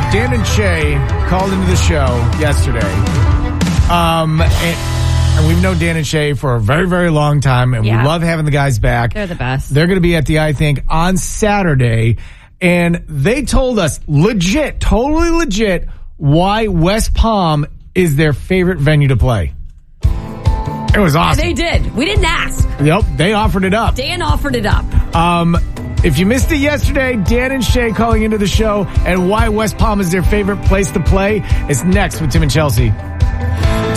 Dan and Shay called into the show yesterday. And we've known Dan and Shay for a very, very long time, and we love having the guys back. They're the best. They're going to be at the I Think on Saturday, and they told us legit, totally legit, why West Palm is their favorite venue to play. It was awesome. They did. We didn't ask. Yep, they offered it up. Dan offered it up. If you missed it yesterday, Dan and Shay calling into the show and why West Palm is their favorite place to play is next with Tim and Chelsea.